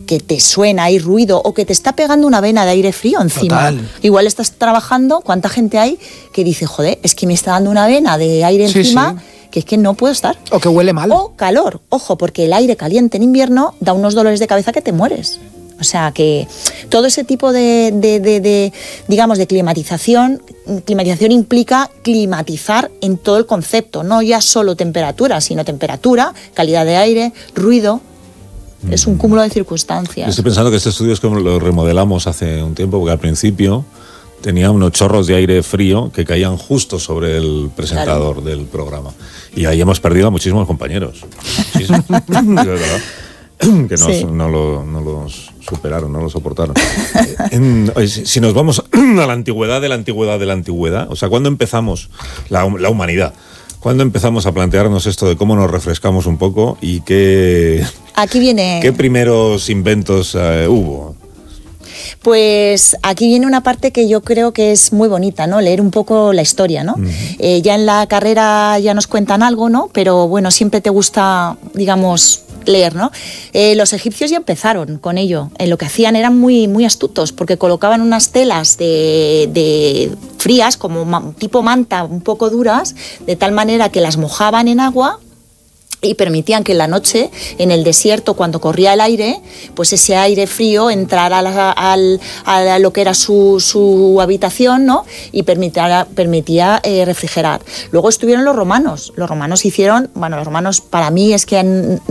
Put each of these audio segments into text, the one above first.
que te suena, hay ruido, o que te está pegando una vena de aire frío encima. Total. Igual estás trabajando, ¿cuánta gente hay que dice, joder, es que me está dando una vena de aire encima, que es que no puedo estar? O que huele mal. O calor, ojo, porque el aire caliente en invierno da unos dolores de cabeza que te mueres. O sea que todo ese tipo digamos, de climatización implica climatizar en todo el concepto, no ya solo temperatura, sino temperatura, calidad de aire, ruido. Es un cúmulo de circunstancias. Yo estoy pensando que este estudio es como lo remodelamos hace un tiempo, porque al principio tenía unos chorros de aire frío que caían justo sobre el presentador del programa. Y ahí hemos perdido a muchísimos compañeros. Muchísimos. De verdad. Que no los superaron, no lo soportaron. Si nos vamos a la antigüedad de la antigüedad de la antigüedad, o sea, ¿cuándo empezamos la humanidad? ¿Cuándo empezamos a plantearnos esto de cómo nos refrescamos un poco y qué primeros inventos hubo? Pues aquí viene una parte que yo creo que es muy bonita, ¿no? Leer un poco la historia, ¿no? Uh-huh. Ya en la carrera ya nos cuentan algo, ¿no? Pero bueno, siempre te gusta, digamos, leer, ¿no? Los egipcios ya empezaron con ello. Lo que hacían eran muy, muy astutos, porque colocaban unas telas de frías, como tipo manta, un poco duras, de tal manera que las mojaban en agua y permitían que en la noche, en el desierto, cuando corría el aire, pues ese aire frío entrara a lo que era su habitación, ¿no? Y permitía refrigerar. Luego estuvieron los romanos. Los romanos hicieron, bueno, los romanos para mí es que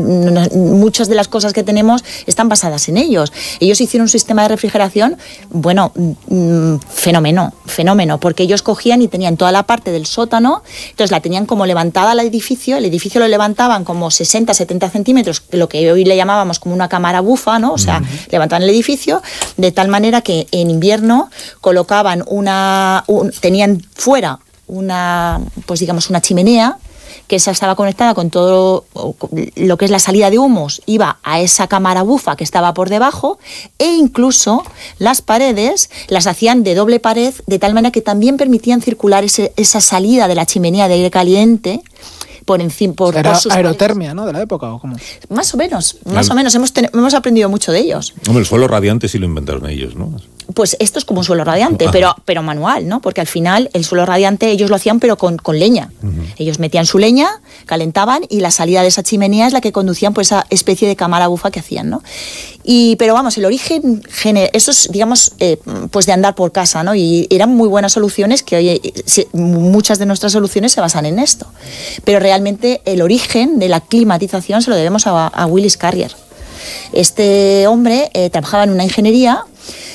muchas de las cosas que tenemos están basadas en ellos. Ellos hicieron un sistema de refrigeración, bueno, fenómeno, porque ellos cogían y tenían toda la parte del sótano, entonces la tenían como levantada el edificio lo levantaban como 60, 70 centímetros, lo que hoy le llamábamos como una cámara bufa, ¿no? O sea, levantaban el edificio de tal manera que en invierno colocaban tenían fuera pues digamos una chimenea, que esa estaba conectada con todo lo que es la salida de humos, iba a esa cámara bufa que estaba por debajo, e incluso las paredes las hacían de doble pared, de tal manera que también permitían circular esa salida de la chimenea de aire caliente por encima. Era aerotermia, ¿no? De la época, ¿o cómo? Más o menos. Hemos aprendido mucho de ellos. Hombre, el suelo radiante sí lo inventaron ellos, ¿no? Pues esto es como un suelo radiante, pero manual, ¿no? Porque al final el suelo radiante ellos lo hacían pero con leña. Uh-huh. Ellos metían su leña, calentaban y la salida de esa chimenea es la que conducían por esa especie de cámara bufa que hacían, ¿no? Pero vamos, el origen, eso es, digamos, pues de andar por casa, ¿no? Y eran muy buenas soluciones que hoy muchas de nuestras soluciones se basan en esto. Pero realmente el origen de la climatización se lo debemos a Willis Carrier. Este hombre trabajaba en una ingeniería.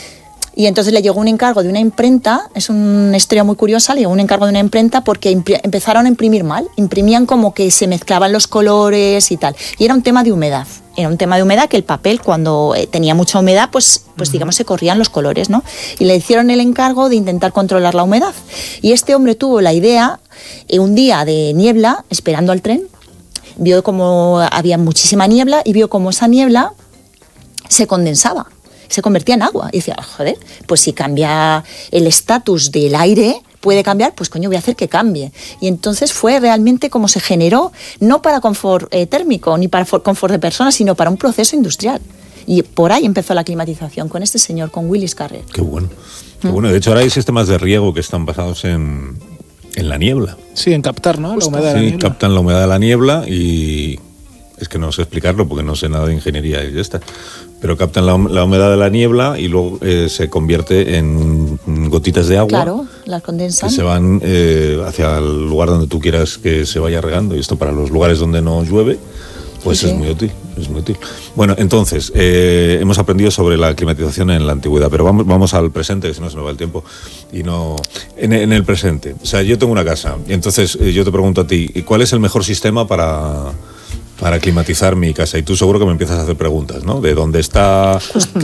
Y entonces le llegó un encargo de una imprenta, es una historia muy curiosa, le llegó un encargo de una imprenta porque empezaron a imprimir mal, imprimían como que se mezclaban los colores y tal. Y era un tema de humedad, que el papel cuando tenía mucha humedad, pues digamos se corrían los colores, ¿no? Y le hicieron el encargo de intentar controlar la humedad. Y este hombre tuvo la idea, un día de niebla, esperando al tren, vio como había muchísima niebla y vio como esa niebla se condensaba. Se convertía en agua. Y decía, joder, pues si cambia el estatus del aire, puede cambiar, pues coño, voy a hacer que cambie. Y entonces fue realmente como se generó, no para confort térmico, ni para confort de personas, sino para un proceso industrial. Y por ahí empezó la climatización, con este señor, con Willis Carrier. Qué bueno. Qué bueno. De hecho, ahora hay sistemas de riego que están basados en la niebla. Sí, en captar, ¿no? La humedad de la niebla. Sí, captan la humedad de la niebla y... Es que no sé explicarlo porque no sé nada de ingeniería y ya está. Pero captan la humedad de la niebla y luego se convierte en gotitas de agua. Claro, las condensan. Que se van hacia el lugar donde tú quieras que se vaya regando. Y esto para los lugares donde no llueve, pues sí. Es muy útil. Bueno, entonces, hemos aprendido sobre la climatización en la antigüedad, pero vamos al presente, que si no se nos va el tiempo. Y no en el presente. O sea, yo tengo una casa y entonces yo te pregunto a ti, ¿cuál es el mejor sistema para climatizar mi casa? Y tú seguro que me empiezas a hacer preguntas, ¿no? ¿De dónde está?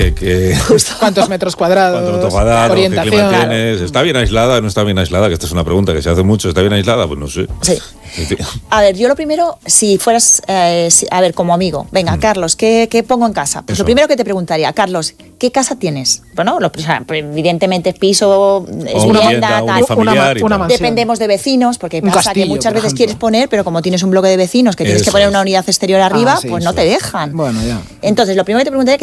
¿Cuántos metros cuadrados? ¿Qué clima tienes? ¿Está bien aislada? ¿No está bien aislada? Que esta es una pregunta que se hace mucho. ¿Está bien aislada? Pues no sé. Sí. A ver, yo lo primero, si fueras, a ver, como amigo, venga, Carlos, ¿qué pongo en casa? Pues lo primero que te preguntaría, Carlos, ¿qué casa tienes? Bueno, evidentemente piso, es vivienda, tal. Una mansión. Dependemos de vecinos, porque pasa que muchas veces quieres poner, pero como tienes un bloque de vecinos que tienes que poner una unidad exterior arriba, pues no te dejan. Bueno, ya. Entonces, lo primero que te preguntaría